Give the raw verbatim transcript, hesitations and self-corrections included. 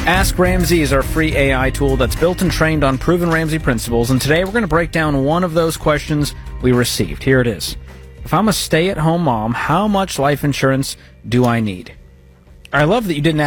Ask Ramsey is our free A I tool that's built and trained on proven Ramsey principles, and today we're going to break down one of those questions we received. Here it is. If I'm a stay-at-home mom, how much life insurance do I need? I love that you didn't